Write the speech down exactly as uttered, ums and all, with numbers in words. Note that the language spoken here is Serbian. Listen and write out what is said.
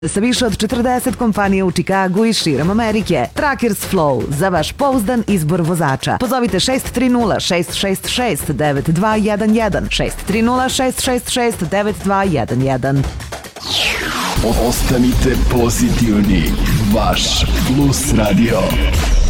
Sa više od četrdeset kompanija u Čikagu i širom Amerike. Trackers Flow, za vaš pouzdan izbor vozača. Pozovite šest tri nula šest šest šest devet dva jedan jedan, šest tri nula šest šest šest devet dva jedan jedan. Ostanite pozitivni, vaš Plus Radio.